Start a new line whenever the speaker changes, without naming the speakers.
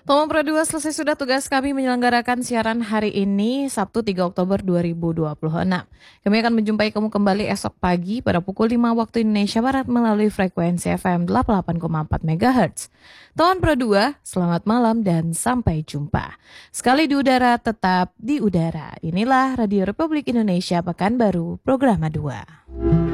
Tomo Pro 2 selesai sudah tugas kami menyelenggarakan siaran hari ini Sabtu 3 Oktober 2026. Kami akan menjumpai kamu kembali esok pagi pada pukul 5 waktu Indonesia Barat melalui frekuensi FM 88,4 MHz. Tomo Pro 2, selamat malam dan sampai jumpa. Sekali di udara, tetap di udara. Inilah Radio Republik Indonesia Pekanbaru, Program 2.